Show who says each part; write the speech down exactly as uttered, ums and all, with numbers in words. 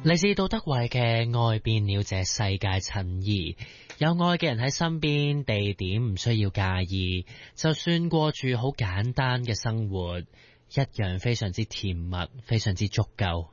Speaker 1: 嚟自杜德偉嘅愛變了這世界襯衣，有愛嘅人喺身邊，地點唔需要介意，就算過住好簡單嘅生活，一樣非常之甜蜜，非常之足夠。